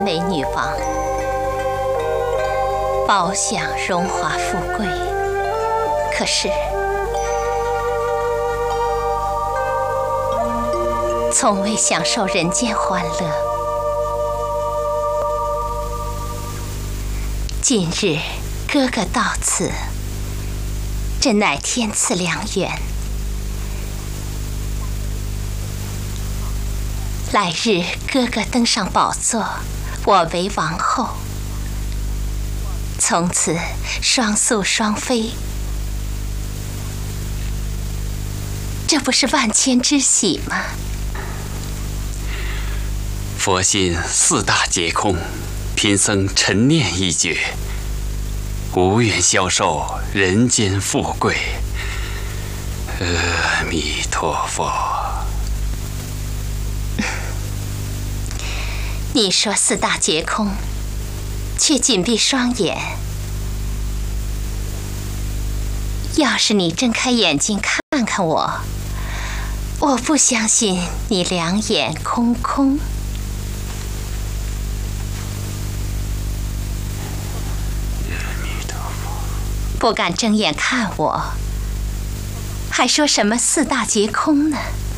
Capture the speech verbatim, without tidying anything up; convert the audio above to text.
美女王，饱享荣华富贵，可是从未享受人间欢乐。今日哥哥到此，真乃天赐良缘。来日哥哥登上宝座，我为王后，从此双宿双飞，这不是万千之喜吗？ 佛心四大皆空，贫僧陈念一绝，无缘消受人间富贵。阿弥陀佛。 你说四大皆空，却紧闭双眼。要是你睁开眼睛看看我，我不相信你两眼空空。不敢睁眼看我，还说什么四大皆空呢？